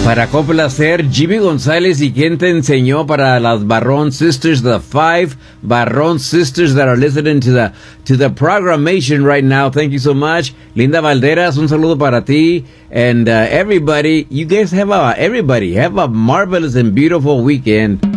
Para complacer, Jimmy González, ¿y quién te enseñó para las Barrón Sisters, the 5 Barrón Sisters that are listening to the programmation right now? Thank you so much. Linda Valderas, un saludo para ti. And everybody, you guys have a marvelous and beautiful weekend.